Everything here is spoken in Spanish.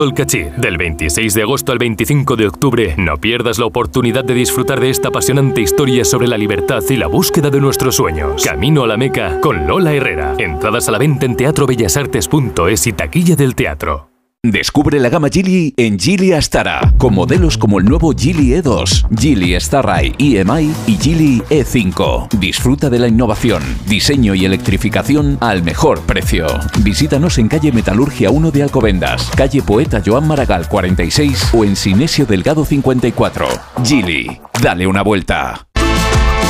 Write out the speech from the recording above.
Cachir. Del 26 de agosto al 25 de octubre, no pierdas la oportunidad de disfrutar de esta apasionante historia sobre la libertad y la búsqueda de nuestros sueños. Camino a la Meca con Lola Herrera. Entradas a la venta en teatrobellasartes.es y taquilla del teatro. Descubre la gama Geely en Geely Astara, con modelos como el nuevo Geely E2, Geely Starride EMI y Geely E5. Disfruta de la innovación, diseño y electrificación al mejor precio. Visítanos en calle Metalurgia 1 de Alcobendas, calle Poeta Joan Maragall 46 o en Sinesio Delgado 54. Geely, dale una vuelta.